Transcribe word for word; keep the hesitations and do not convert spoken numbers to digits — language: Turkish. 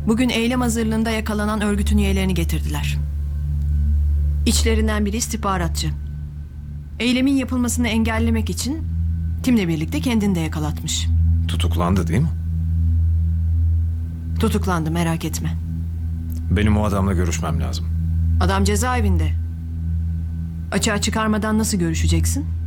Bugün eylem hazırlığında yakalanan örgütün üyelerini getirdiler. İçlerinden biri istihbaratçı. Eylemin yapılmasını engellemek için timle birlikte kendini de yakalatmış. Tutuklandı değil mi? Tutuklandı, merak etme. Benim o adamla görüşmem lazım. Adam cezaevinde. Açığa çıkarmadan nasıl görüşeceksin?